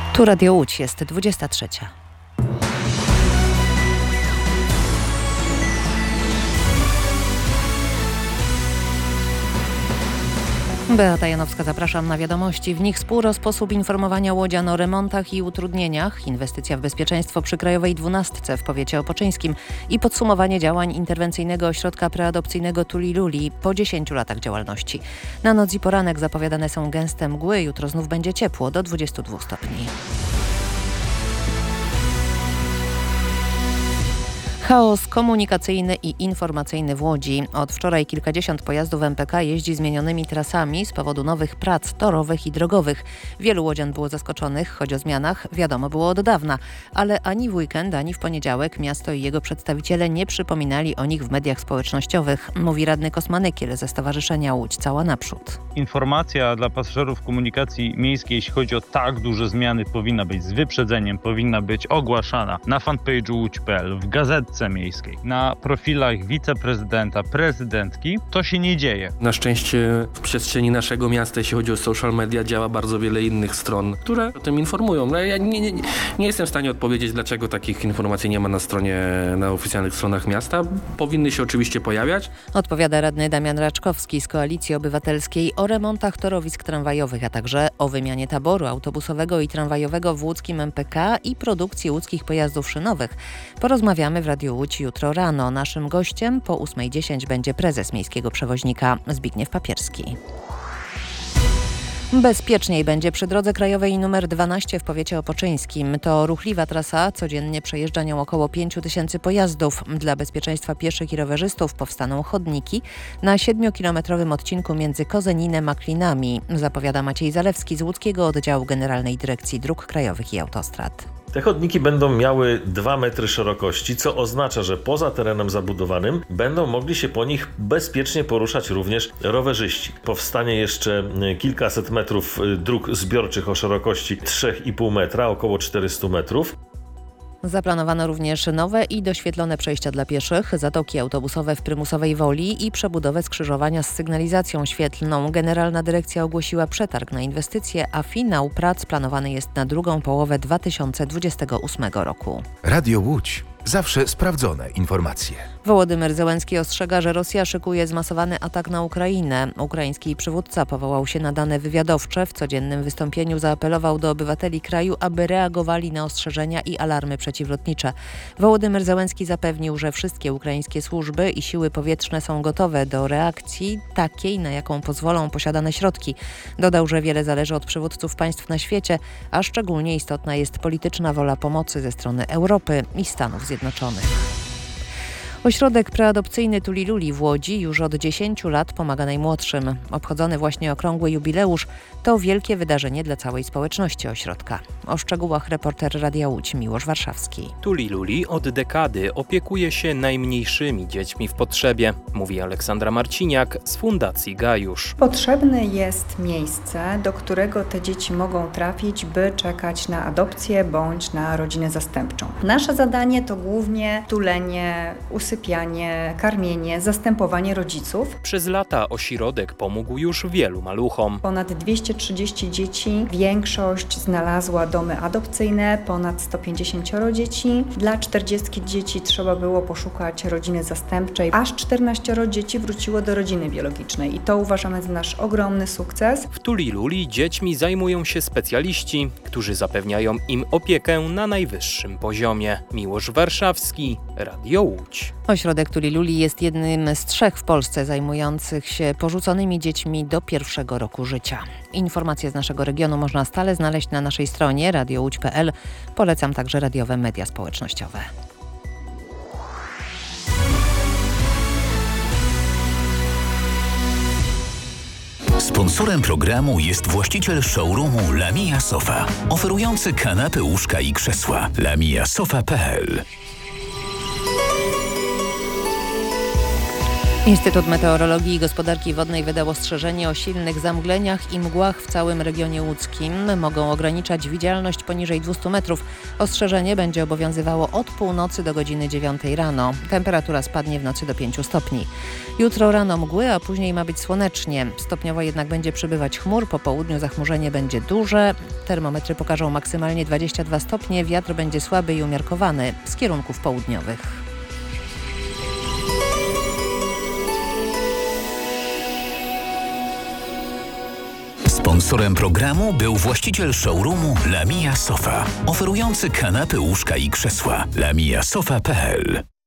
Tu Radio Łódź, jest 23. Beata Janowska, zapraszam na wiadomości. W nich spór o sposób informowania łodzian o remontach i utrudnieniach, inwestycja w bezpieczeństwo przy Krajowej 12 w powiecie opoczyńskim i podsumowanie działań interwencyjnego ośrodka preadopcyjnego Tuli-Luli po 10 latach działalności. Na noc i poranek zapowiadane są gęste mgły, jutro znów będzie ciepło do 22 stopni. Chaos komunikacyjny i informacyjny w Łodzi. Od wczoraj kilkadziesiąt pojazdów MPK jeździ zmienionymi trasami z powodu nowych prac torowych i drogowych. Wielu łodzian było zaskoczonych, choć o zmianach wiadomo było od dawna, ale ani w weekend, ani w poniedziałek miasto i jego przedstawiciele nie przypominali o nich w mediach społecznościowych, mówi radny Kosmanykiel ze Stowarzyszenia Łódź Cała Naprzód. Informacja dla pasażerów komunikacji miejskiej, jeśli chodzi o tak duże zmiany, powinna być z wyprzedzeniem, powinna być ogłaszana na fanpage'u łódź.pl, w gazetce miejskiej, na profilach wiceprezydenta, prezydentki. To się nie dzieje. Na szczęście w przestrzeni naszego miasta, jeśli chodzi o social media, działa bardzo wiele innych stron, które o tym informują. No, ja nie jestem w stanie odpowiedzieć, dlaczego takich informacji nie ma na oficjalnych stronach miasta. Powinny się oczywiście pojawiać. Odpowiada radny Damian Raczkowski z Koalicji Obywatelskiej o remontach torowisk tramwajowych, a także o wymianie taboru autobusowego i tramwajowego w łódzkim MPK i produkcji łódzkich pojazdów szynowych. Porozmawiamy w Radiu Łódź jutro rano. Naszym gościem po 8:10 będzie prezes miejskiego przewoźnika Zbigniew Papierski. Bezpieczniej będzie przy drodze krajowej nr 12 w powiecie opoczyńskim. To ruchliwa trasa, codziennie przejeżdża nią około 5000 pojazdów. Dla bezpieczeństwa pieszych i rowerzystów powstaną chodniki na 7-kilometrowym odcinku między Kozeninem a Klinami, zapowiada Maciej Zalewski z łódzkiego oddziału Generalnej Dyrekcji Dróg Krajowych i Autostrad. Te chodniki będą miały 2 metry szerokości, co oznacza, że poza terenem zabudowanym będą mogli się po nich bezpiecznie poruszać również rowerzyści. Powstanie jeszcze kilkaset metrów dróg zbiorczych o szerokości 3,5 metra, około 400 metrów. Zaplanowano również nowe i doświetlone przejścia dla pieszych, zatoki autobusowe w Prymusowej Woli i przebudowę skrzyżowania z sygnalizacją świetlną. Generalna Dyrekcja ogłosiła przetarg na inwestycje, a finał prac planowany jest na drugą połowę 2028 roku. Radio Łódź. Zawsze sprawdzone informacje. Wołodymyr Zełenski ostrzega, że Rosja szykuje zmasowany atak na Ukrainę. Ukraiński przywódca powołał się na dane wywiadowcze. W codziennym wystąpieniu zaapelował do obywateli kraju, aby reagowali na ostrzeżenia i alarmy przeciwlotnicze. Wołodymyr Zełenski zapewnił, że wszystkie ukraińskie służby i siły powietrzne są gotowe do reakcji takiej, na jaką pozwolą posiadane środki. Dodał, że wiele zależy od przywódców państw na świecie, a szczególnie istotna jest polityczna wola pomocy ze strony Europy i Stanów Zjednoczonych. Ośrodek preadopcyjny Tuli-Luli w Łodzi już od 10 lat pomaga najmłodszym. Obchodzony właśnie okrągły jubileusz to wielkie wydarzenie dla całej społeczności ośrodka. O szczegółach reporter Radia Łódź Miłosz Warszawski. Tuli-Luli od dekady opiekuje się najmniejszymi dziećmi w potrzebie, mówi Aleksandra Marciniak z Fundacji Gajusz. Potrzebne jest miejsce, do którego te dzieci mogą trafić, by czekać na adopcję bądź na rodzinę zastępczą. Nasze zadanie to głównie tulenie, usypianie, karmienie, zastępowanie rodziców. Przez lata ośrodek pomógł już wielu maluchom. Ponad 230 dzieci, większość znalazła domy adopcyjne, ponad 150 dzieci. Dla 40 dzieci trzeba było poszukać rodziny zastępczej. Aż 14 dzieci wróciło do rodziny biologicznej i to uważamy za nasz ogromny sukces. W Tuli-Luli dziećmi zajmują się specjaliści, którzy zapewniają im opiekę na najwyższym poziomie. Miłosz Warszawski, Radio Łódź. Ośrodek Tuli-Luli jest jednym z 3 w Polsce zajmujących się porzuconymi dziećmi do 1. roku życia. Informacje z naszego regionu można stale znaleźć na naszej stronie radiołódź.pl. Polecam także radiowe media społecznościowe. Sponsorem programu jest właściciel showroomu Lamia Sofa, oferujący kanapy, łóżka i krzesła. lamiasofa.pl. Instytut Meteorologii i Gospodarki Wodnej wydał ostrzeżenie o silnych zamgleniach i mgłach w całym regionie łódzkim. Mogą ograniczać widzialność poniżej 200 metrów. Ostrzeżenie będzie obowiązywało od północy do godziny 9 rano. Temperatura spadnie w nocy do 5 stopni. Jutro rano mgły, a później ma być słonecznie. Stopniowo jednak będzie przybywać chmur. Po południu zachmurzenie będzie duże. Termometry pokażą maksymalnie 22 stopnie. Wiatr będzie słaby i umiarkowany z kierunków południowych. Sponsorem programu był właściciel showroomu Lamia Sofa, oferujący kanapy, łóżka i krzesła. lamiasofa.pl